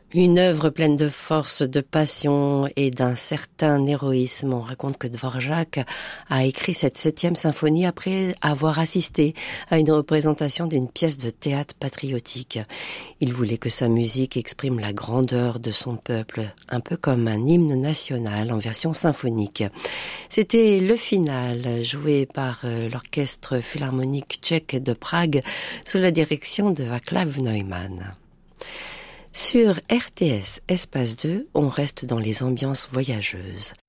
Une œuvre pleine de force, de passion et d'un certain héroïsme. On raconte que Dvorak a écrit cette 7e symphonie après avoir assisté à une représentation d'une pièce de théâtre patriotique. Il voulait que sa musique exprime la grandeur de son peuple, un peu comme un hymne national en version symphonique. C'était le final, joué par l'orchestre philharmonique tchèque de Prague sous la direction de Václav Neumann. Sur RTS Espace 2, on reste dans les ambiances voyageuses.